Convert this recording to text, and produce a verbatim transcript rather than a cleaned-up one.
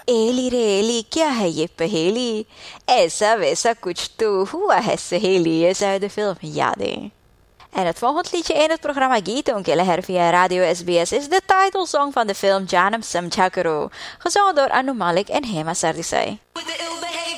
एली रे एली, क्या है ये पहेली, ऐसा वैसा कुछ तो हुआ है सहेली. Je zou de film Jade. En het volgende liedje in het programma Gietonkeller via Radio S B S is de titelsong van de film Janam Samchakuru, gezongen door Anu Malik en Hema Sardisai.